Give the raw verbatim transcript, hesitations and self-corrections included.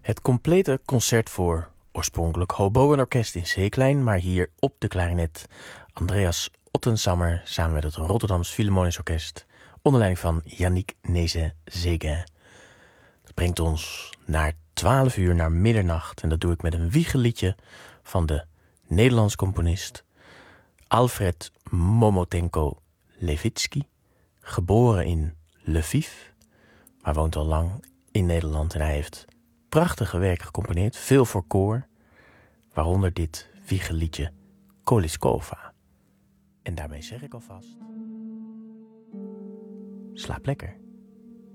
Het complete concert voor oorspronkelijk hoboenorkest in C-klein, maar hier op de klarinet Andreas Ottensammer samen met het Rotterdams Philharmonisch Orkest onder leiding van Yannick Nézet-Séguin. Dat brengt ons naar twaalf uur, naar middernacht, en dat doe ik met een wiegeliedje van de Nederlands componist Alfred Momotenko Levitsky, geboren in Lviv, maar woont al lang in Nederland en hij heeft prachtige werken gecomponeerd, veel voor koor, waaronder dit wiegeliedje Koliskova. En daarmee zeg ik alvast, slaap lekker.